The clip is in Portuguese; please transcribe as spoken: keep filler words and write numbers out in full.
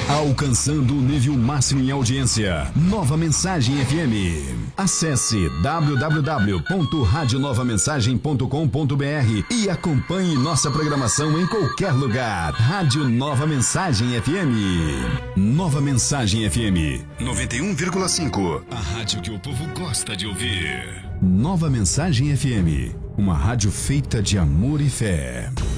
Alcançando o nível máximo em audiência. Nova Mensagem F M. Acesse w w w ponto rádio nova mensagem ponto com ponto b r e acompanhe nossa programação em qualquer lugar. Rádio Nova Mensagem F M. Nova Mensagem F M. noventa e um vírgula cinco. A rádio que o povo gosta de ouvir. Nova Mensagem F M. Uma rádio feita de amor e fé.